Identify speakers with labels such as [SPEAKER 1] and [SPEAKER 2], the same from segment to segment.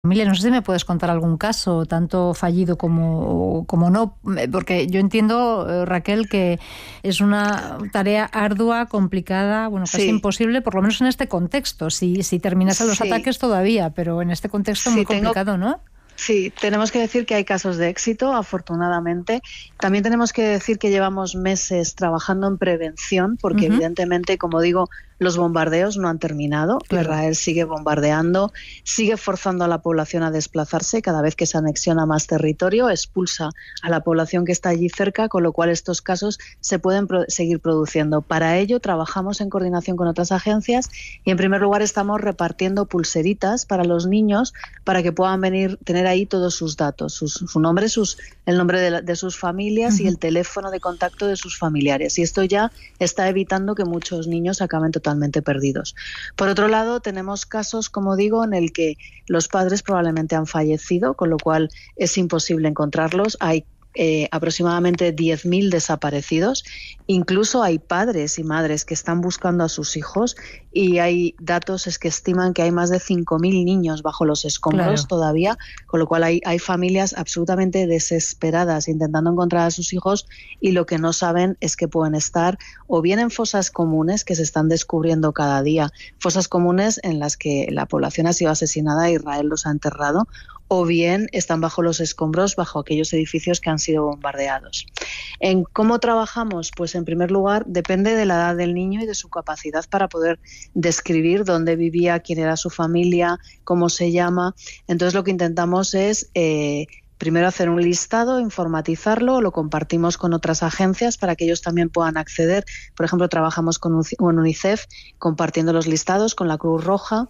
[SPEAKER 1] Familia, no sé si me puedes contar algún caso, tanto fallido como no, porque yo entiendo, Raquel, que es una tarea ardua, complicada, casi imposible, por lo menos en este contexto. Si terminasen los ataques todavía, pero en este contexto muy complicado, ¿no?
[SPEAKER 2] Sí, tenemos que decir que hay casos de éxito, afortunadamente. También tenemos que decir que llevamos meses trabajando en prevención, porque evidentemente, como digo, los bombardeos no han terminado. Claro. Israel sigue bombardeando, sigue forzando a la población a desplazarse. Cada vez que se anexiona más territorio, expulsa a la población que está allí cerca, con lo cual estos casos se pueden seguir produciendo. Para ello trabajamos en coordinación con otras agencias y, en primer lugar, estamos repartiendo pulseritas para los niños para que puedan venir, tener ahí todos sus datos, su nombre, el nombre de sus familias y el teléfono de contacto de sus familiares. Y esto ya está evitando que muchos niños acaben totalmente perdidos. Por otro lado, tenemos casos, como digo, en el que los padres probablemente han fallecido, con lo cual es imposible encontrarlos. Hay aproximadamente 10.000 desaparecidos. Incluso hay padres y madres que están buscando a sus hijos y hay datos que estiman que hay más de 5.000 niños bajo los escombros todavía, con lo cual hay familias absolutamente desesperadas intentando encontrar a sus hijos y lo que no saben es que pueden estar o bien en fosas comunes que se están descubriendo cada día, fosas comunes en las que la población ha sido asesinada e Israel los ha enterrado, o bien están bajo los escombros, bajo aquellos edificios que han sido bombardeados. ¿En cómo trabajamos? Pues en primer lugar depende de la edad del niño y de su capacidad para poder describir dónde vivía, quién era su familia, cómo se llama. Entonces lo que intentamos es primero hacer un listado, informatizarlo, lo compartimos con otras agencias para que ellos también puedan acceder. Por ejemplo, trabajamos con UNICEF compartiendo los listados, con la Cruz Roja,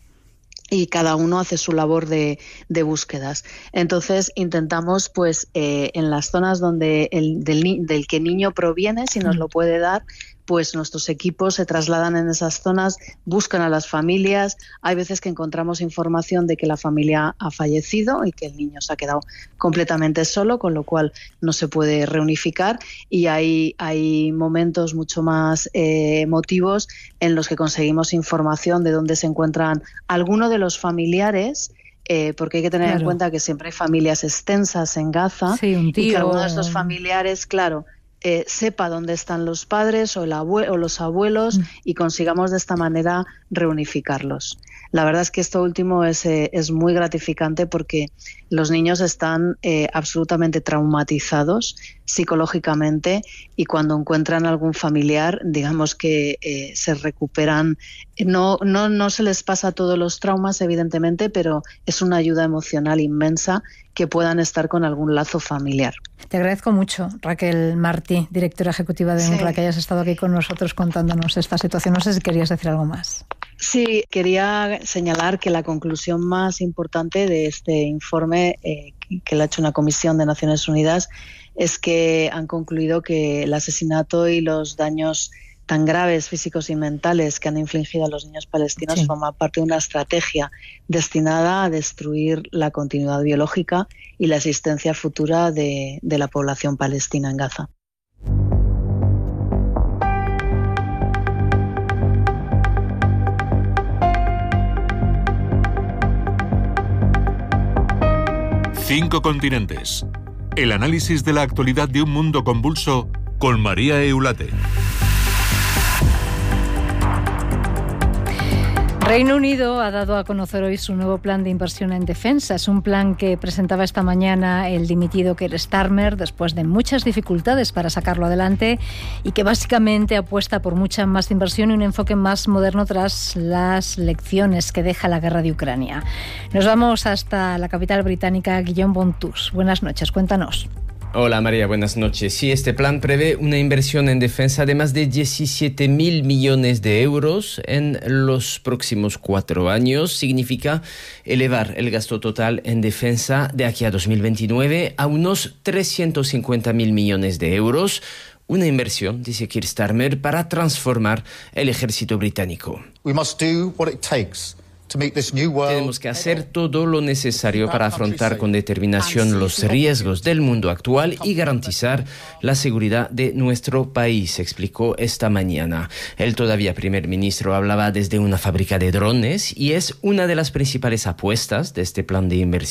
[SPEAKER 2] y cada uno hace su labor de búsquedas. Entonces intentamos, pues, en las zonas donde del que el niño proviene, si nos lo puede dar, pues nuestros equipos se trasladan en esas zonas, buscan a las familias. Hay veces que encontramos información de que la familia ha fallecido y que el niño se ha quedado completamente solo, con lo cual no se puede reunificar, y hay momentos mucho más emotivos en los que conseguimos información de dónde se encuentran algunos de los familiares, porque hay que tener en cuenta que siempre hay familias extensas en Gaza, y que alguno de estos familiares, sepa dónde están los padres o los abuelos y consigamos de esta manera reunificarlos. La verdad es que esto último es muy gratificante porque los niños están absolutamente traumatizados psicológicamente y cuando encuentran algún familiar, digamos que se recuperan. No se les pasa todos los traumas, evidentemente, pero es una ayuda emocional inmensa que puedan estar con algún lazo familiar.
[SPEAKER 1] Te agradezco mucho, Raquel Martí, directora ejecutiva de UNRWA, que hayas estado aquí con nosotros contándonos esta situación. No sé si querías decir algo más.
[SPEAKER 2] Sí, quería señalar que la conclusión más importante de este informe, que lo ha hecho una comisión de Naciones Unidas, es que han concluido que el asesinato y los daños tan graves físicos y mentales que han infligido a los niños palestinos forman parte de una estrategia destinada a destruir la continuidad biológica y la existencia futura de la población palestina en Gaza.
[SPEAKER 3] Cinco continentes. El análisis de la actualidad de un mundo convulso con María Eulate.
[SPEAKER 1] Reino Unido ha dado a conocer hoy su nuevo plan de inversión en defensa. Es un plan que presentaba esta mañana el dimitido Keir Starmer después de muchas dificultades para sacarlo adelante y que básicamente apuesta por mucha más inversión y un enfoque más moderno tras las lecciones que deja la guerra de Ucrania. Nos vamos hasta la capital británica, Guillaume Bontus. Buenas noches, cuéntanos.
[SPEAKER 4] Hola María, buenas noches. Sí, este plan prevé una inversión en defensa de más de 17.000 millones de euros en los próximos 4 años. Significa elevar el gasto total en defensa de aquí a 2029 a unos 350.000 millones de euros. Una inversión, dice Keir Starmer, para transformar el ejército británico.
[SPEAKER 5] We must do what it takes
[SPEAKER 4] Tenemos que hacer todo lo necesario para afrontar con determinación los riesgos del mundo actual y garantizar la seguridad de nuestro país, explicó esta mañana. El todavía primer ministro hablaba desde una fábrica de drones y es una de las principales apuestas de este plan de inversión